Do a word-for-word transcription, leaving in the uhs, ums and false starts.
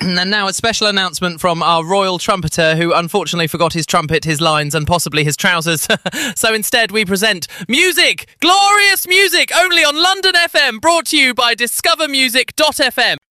And now a special announcement from our royal trumpeter who unfortunately forgot his trumpet, his lines and possibly his trousers. So instead we present music, glorious music, only on London F M, brought to you by discover music dot f m.